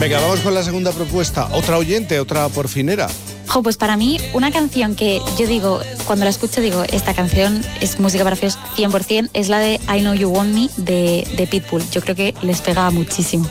Venga, vamos con la segunda propuesta. Otra oyente, otra porfinera. Pues para mí, una canción que yo digo, cuando la escucho digo, esta canción es música para feos 100%, es la de I Know You Want Me de Pitbull. Yo creo que les pega muchísimo.